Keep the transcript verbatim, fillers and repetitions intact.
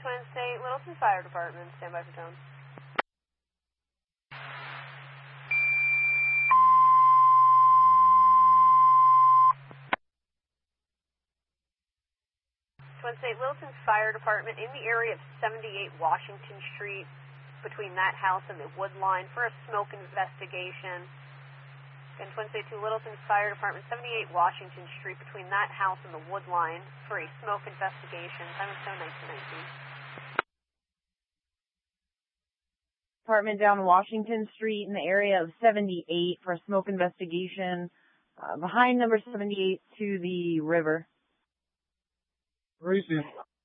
Twin State, Littleton Fire Department, stand by for tone. Twin State, Littleton Fire Department in the area of seventy-eight Washington Street, between that house and the wood line for a smoke investigation. Again, Twin State two, Littleton Fire Department, seventy-eight Washington Street, between that house and the wood line for a smoke investigation. Time is seven nineteen nineteen. Department down Washington Street in the area of seventy-eight for a smoke investigation, uh, behind number seventy-eight to the river. Recent.